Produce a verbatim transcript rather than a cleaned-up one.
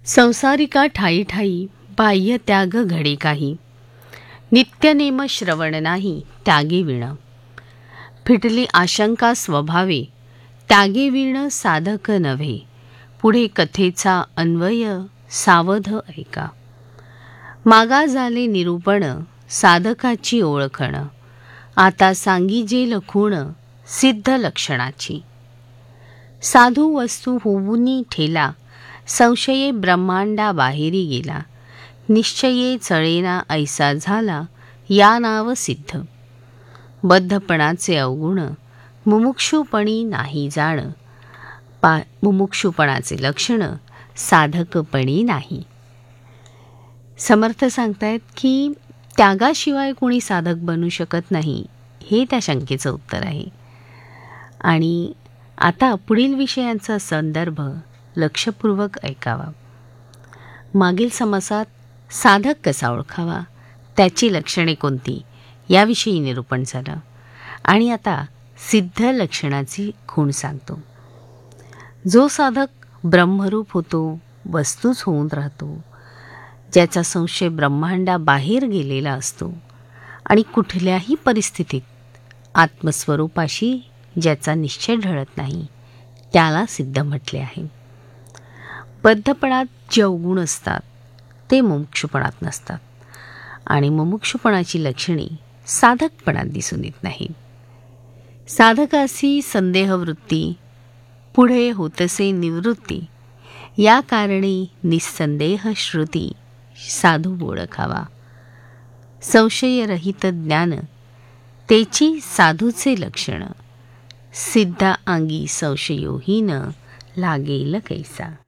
संसारिका ठाई ठाई बाह्य त्याग घडे काही, नित्यनेम श्रवण नाही त्यागे विण. फिटली आशंका स्वभावे, त्यागे विण साधक नव्हे. पुढे कथेचा अन्वय सावध ऐका. मागा झाले निरूपण साधकाची ओळखण, आता सांगी जे लखूण सिद्ध लक्षणाची. साधू वस्तू होऊनी ठेला, संशये ब्रह्मांडा बाहेरी गेला. निश्चये चळेना ऐसा झाला, या नाव सिद्ध. बद्धपणाचे अवगुण मुमुक्षुपणी नाही जाण, पा मुमुक्षुपणाचे लक्षण साधकपणी नाही. समर्थ सांगतायत की त्यागाशिवाय कोणी साधक बनू शकत नाही, हे त्या शंकेचं उत्तर आहे. आणि आता पुढील विषयांचा संदर्भ लक्षपूर्वक ऐकावा. मागील समासात साधक कसा ओळखावा, त्याची लक्षणे कोणती याविषयी निरूपण झालं. आणि आता सिद्ध लक्षणाची खूण सांगतो. जो साधक ब्रह्मरूप होतो, वस्तूच होऊन राहतो, ज्याचा संशय ब्रह्मांडाबाहेर गेलेला असतो आणि कुठल्याही परिस्थितीत आत्मस्वरूपाशी ज्याचा निश्चय ढळत नाही, त्याला सिद्ध म्हटले आहे. बद्धपणात जे अवगुण असतात ते मुमुक्षुपणात नसतात, आणि मुमुक्षुपणाची लक्षणे साधकपणात दिसून येत नाहीत. साधकासी संदेहवृत्ती, पुढे होतसे निवृत्ती, या कारणे निस्संदेह श्रुती साधू ओळखावा. संशयरहित ज्ञान तेची साधूचे लक्षण, सिद्धा अंगी संशयोहीन लागेल कैसा.